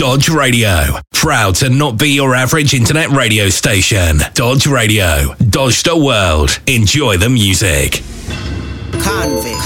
Dodge Radio. Proud to not be your average internet radio station. Dodge Radio. Dodge the world. Enjoy the music. Convict.